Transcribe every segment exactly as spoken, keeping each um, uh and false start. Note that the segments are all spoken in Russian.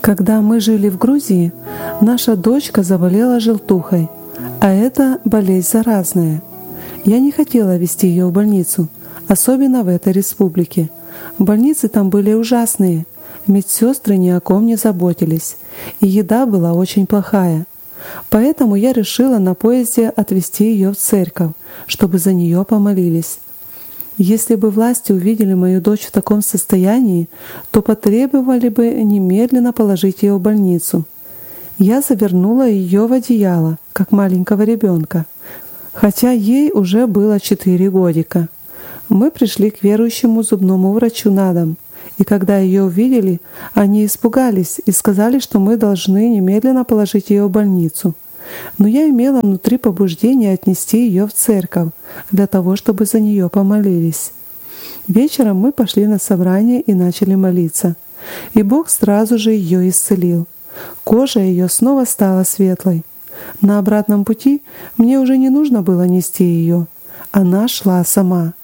Когда мы жили в Грузии, наша дочка заболела желтухой, а это болезнь заразная. Я не хотела везти ее в больницу, особенно в этой республике. Больницы там были ужасные, медсестры ни о ком не заботились, и еда была очень плохая. Поэтому я решила на поезде отвезти ее в церковь, чтобы за нее помолились. Если бы власти увидели мою дочь в таком состоянии, то потребовали бы немедленно положить ее в больницу. Я завернула ее в одеяло, как маленького ребенка, хотя ей уже было четыре годика. Мы пришли к верующему зубному врачу на дом, и когда ее увидели, они испугались и сказали, что мы должны немедленно положить ее в больницу. Но я имела внутри побуждение отнести ее в церковь для того, чтобы за нее помолились. Вечером мы пошли на собрание и начали молиться. И Бог сразу же ее исцелил. Кожа ее снова стала светлой. На обратном пути мне уже не нужно было нести ее. Она шла сама.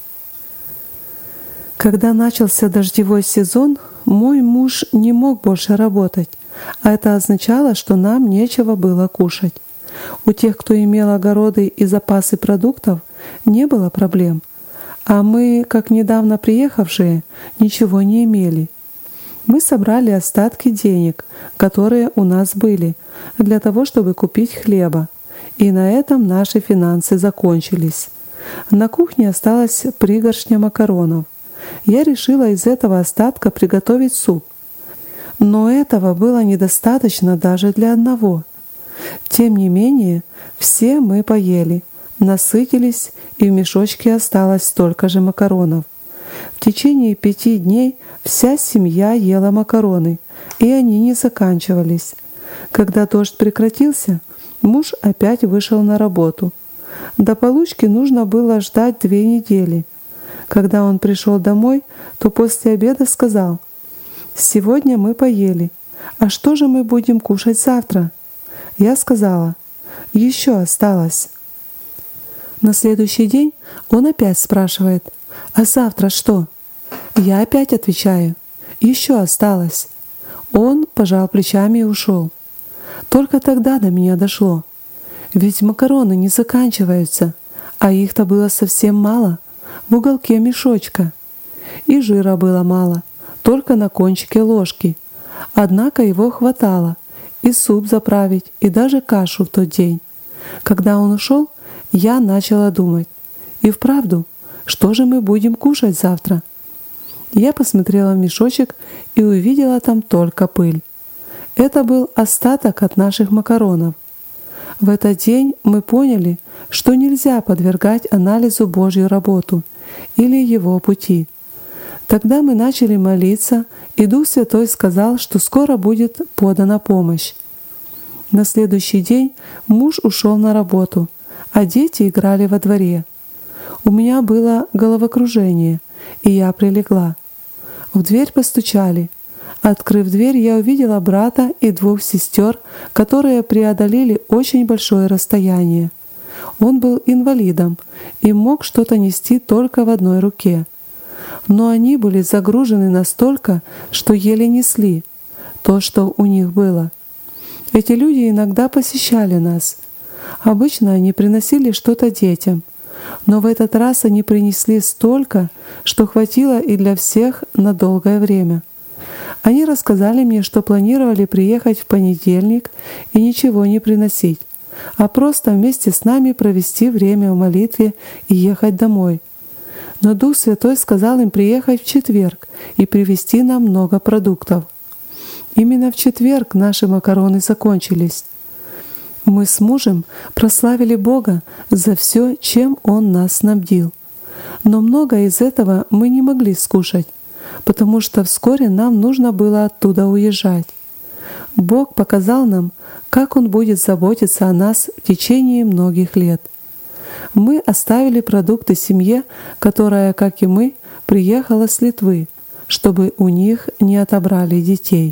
Когда начался дождевой сезон, мой муж не мог больше работать, а это означало, что нам нечего было кушать. У тех, кто имел огороды и запасы продуктов, не было проблем, а мы, как недавно приехавшие, ничего не имели. Мы собрали остатки денег, которые у нас были, для того, чтобы купить хлеба, и на этом наши финансы закончились. На кухне осталась пригоршня макаронов. Я решила из этого остатка приготовить суп. Но этого было недостаточно даже для одного. Тем не менее, все мы поели, насытились, и в мешочке осталось столько же макаронов. В течение пяти дней вся семья ела макароны, и они не заканчивались. Когда дождь прекратился, муж опять вышел на работу. До получки нужно было ждать две недели. Когда он пришел домой, то после обеда сказал: «Сегодня мы поели. А что же мы будем кушать завтра?» Я сказала: «Еще осталось». На следующий день он опять спрашивает: «А завтра что?» Я опять отвечаю: «Еще осталось». Он пожал плечами и ушел. Только тогда до меня дошло. Ведь макароны не заканчиваются, а их-то было совсем мало, в уголке мешочка. И жира было мало, только на кончике ложки. Однако его хватало и суп заправить, и даже кашу в тот день. Когда он ушел, я начала думать: и вправду, что же мы будем кушать завтра? Я посмотрела в мешочек и увидела там только пыль. Это был остаток от наших макаронов. В этот день мы поняли, что нельзя подвергать анализу Божью работу или Его пути. Тогда мы начали молиться, и Дух Святой сказал, что скоро будет подана помощь. На следующий день муж ушел на работу, а дети играли во дворе. У меня было головокружение, и я прилегла. В дверь постучали. Открыв дверь, я увидела брата и двух сестер, которые преодолели очень большое расстояние. Он был инвалидом и мог что-то нести только в одной руке. Но они были загружены настолько, что еле несли то, что у них было. Эти люди иногда посещали нас. Обычно они приносили что-то детям, но в этот раз они принесли столько, что хватило и для всех на долгое время. Они рассказали мне, что планировали приехать в понедельник и ничего не приносить, а просто вместе с нами провести время в молитве и ехать домой. Но Дух Святой сказал им приехать в четверг и привезти нам много продуктов. Именно в четверг наши макароны закончились. Мы с мужем прославили Бога за все, чем Он нас снабдил. Но многое из этого мы не могли скушать, потому что вскоре нам нужно было оттуда уезжать. Бог показал нам, как Он будет заботиться о нас в течение многих лет. Мы оставили продукты семье, которая, как и мы, приехала с Литвы, чтобы у них не отобрали детей.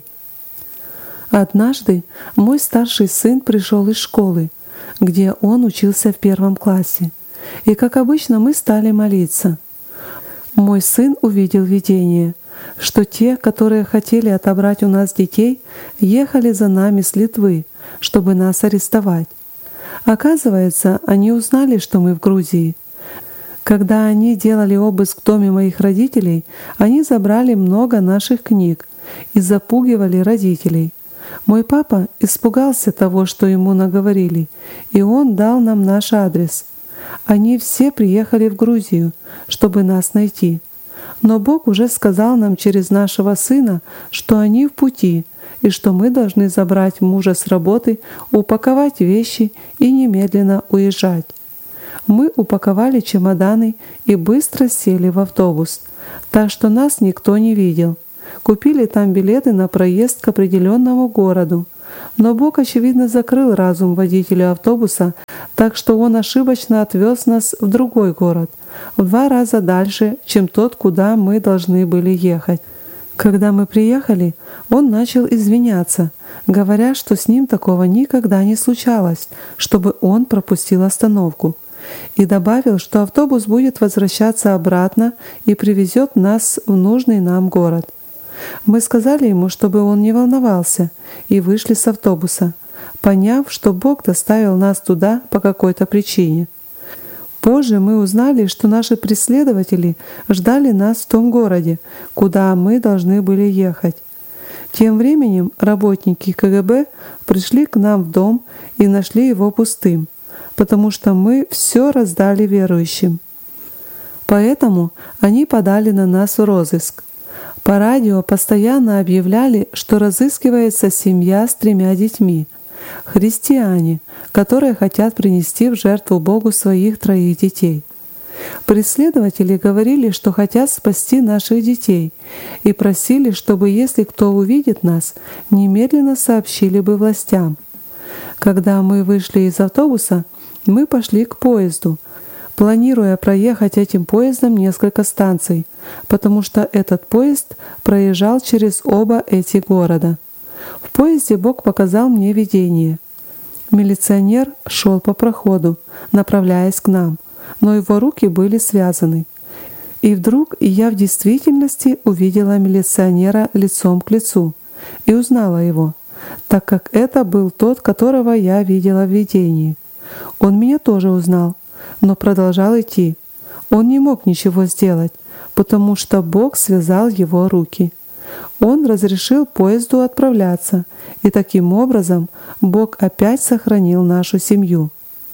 Однажды мой старший сын пришел из школы, где он учился в первом классе, и, как обычно, мы стали молиться. Мой сын увидел видение. что те, которые хотели отобрать у нас детей, ехали за нами с Литвы, чтобы нас арестовать. Оказывается, они узнали, что мы в Грузии. Когда они делали обыск в доме моих родителей, они забрали много наших книг и запугивали родителей. Мой папа испугался того, что ему наговорили, и он дал нам наш адрес. Они все приехали в Грузию, чтобы нас найти. Но Бог уже сказал нам через нашего сына, что они в пути, и что мы должны забрать мужа с работы, упаковать вещи и немедленно уезжать. Мы упаковали чемоданы и быстро сели в автобус, так что нас никто не видел. Купили там билеты на проезд к определенному городу. Но Бог, очевидно, закрыл разум водителя автобуса, так что он ошибочно отвез нас в другой город, в два раза дальше, чем тот, куда мы должны были ехать. Когда мы приехали, он начал извиняться, говоря, что с ним такого никогда не случалось, чтобы он пропустил остановку. И добавил, что автобус будет возвращаться обратно и привезет нас в нужный нам город. Мы сказали ему, чтобы он не волновался, и вышли с автобуса, поняв, что Бог доставил нас туда по какой-то причине. Позже мы узнали, что наши преследователи ждали нас в том городе, куда мы должны были ехать. Тем временем работники ка гэ бэ пришли к нам в дом и нашли его пустым, потому что мы все раздали верующим. Поэтому они подали на нас в розыск. По радио постоянно объявляли, что разыскивается семья с тремя детьми, христиане, которые хотят принести в жертву Богу своих троих детей. Преследователи говорили, что хотят спасти наших детей, и просили, чтобы, если кто увидит нас, немедленно сообщили бы властям. Когда мы вышли из автобуса, мы пошли к поезду, планируя проехать этим поездом несколько станций, потому что этот поезд проезжал через оба эти города. В поезде Бог показал мне видение. Милиционер шел по проходу, направляясь к нам, но его руки были связаны. И вдруг я в действительности увидела милиционера лицом к лицу и узнала его, так как это был тот, которого я видела в видении. Он меня тоже узнал, но продолжал идти. Он не мог ничего сделать, потому что Бог связал его руки. Он разрешил поезду отправляться, и таким образом Бог опять сохранил нашу семью.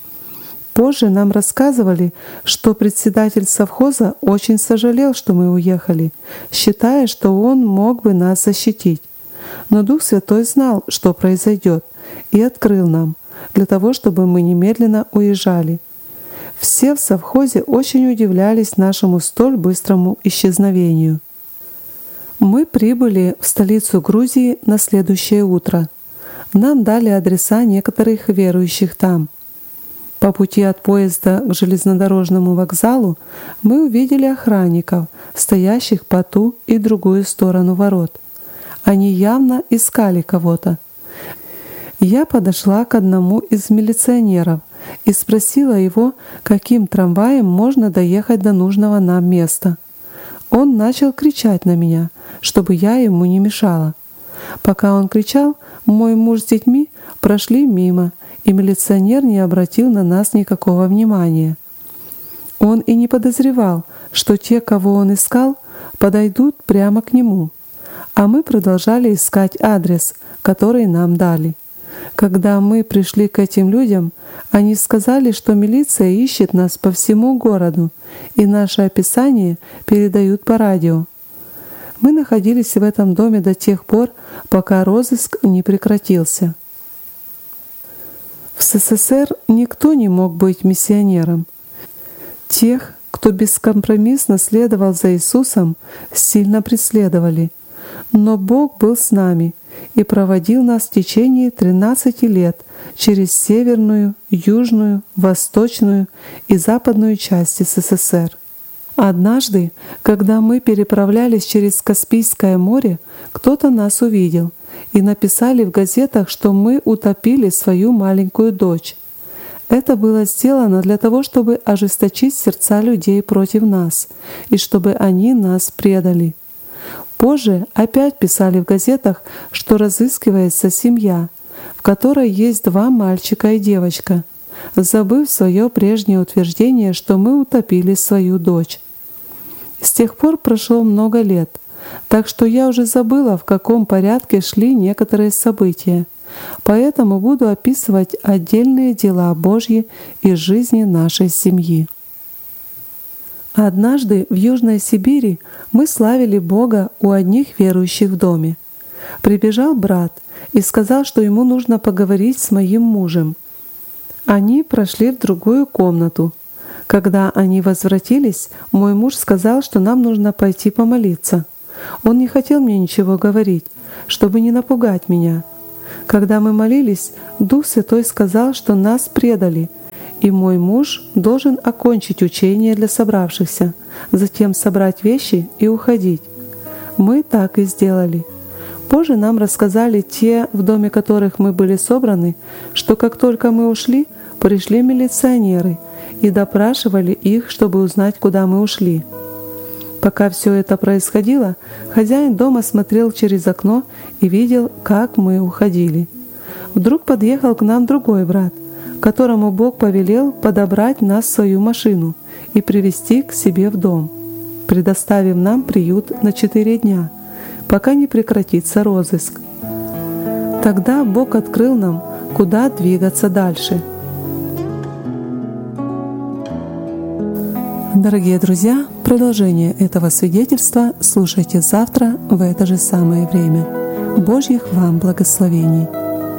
Позже нам рассказывали, что председатель совхоза очень сожалел, что мы уехали, считая, что он мог бы нас защитить. Но Дух Святой знал, что произойдет, и открыл нам, для того, чтобы мы немедленно уезжали. Все в совхозе очень удивлялись нашему столь быстрому исчезновению. Мы прибыли в столицу Грузии на следующее утро. Нам дали адреса некоторых верующих там. По пути от поезда к железнодорожному вокзалу мы увидели охранников, стоящих по ту и другую сторону ворот. Они явно искали кого-то. Я подошла к одному из милиционеров и спросила его, каким трамваем можно доехать до нужного нам места. Он начал кричать на меня, чтобы я ему не мешала. Пока он кричал, мой муж с детьми прошли мимо, и милиционер не обратил на нас никакого внимания. Он и не подозревал, что те, кого он искал, подойдут прямо к нему. А мы продолжали искать адрес, который нам дали. Когда мы пришли к этим людям, они сказали, что милиция ищет нас по всему городу, и наше описание передают по радио. Мы находились в этом доме до тех пор, пока розыск не прекратился. В эс эс эс эр никто не мог быть миссионером. Тех, кто бескомпромиссно следовал за Иисусом, сильно преследовали. Но Бог был с нами и проводил нас в течение тринадцати лет через северную, южную, восточную и западную части эс эс эс эр. Однажды, когда мы переправлялись через Каспийское море, кто-то нас увидел и написали в газетах, что мы утопили свою маленькую дочь. Это было сделано для того, чтобы ожесточить сердца людей против нас и чтобы они нас предали. Позже опять писали в газетах, что разыскивается семья, в которой есть два мальчика и девочка, забыв свое прежнее утверждение, что мы утопили свою дочь. С тех пор прошло много лет, так что я уже забыла, в каком порядке шли некоторые события, поэтому буду описывать отдельные дела Божьи из жизни нашей семьи. Однажды в Южной Сибири мы славили Бога у одних верующих в доме. Прибежал брат и сказал, что ему нужно поговорить с моим мужем. Они прошли в другую комнату. Когда они возвратились, мой муж сказал, что нам нужно пойти помолиться. Он не хотел мне ничего говорить, чтобы не напугать меня. Когда мы молились, Дух Святой сказал, что нас предали, и мой муж должен окончить учение для собравшихся, затем собрать вещи и уходить. Мы так и сделали. Позже нам рассказали те, в доме которых мы были собраны, что как только мы ушли, пришли милиционеры и допрашивали их, чтобы узнать, куда мы ушли. Пока все это происходило, хозяин дома смотрел через окно и видел, как мы уходили. Вдруг подъехал к нам другой брат, которому Бог повелел подобрать нас в свою машину и привезти к себе в дом, предоставив нам приют на четыре дня, пока не прекратится розыск. Тогда Бог открыл нам, куда двигаться дальше. Дорогие друзья, продолжение этого свидетельства слушайте завтра в это же самое время. Божьих вам благословений!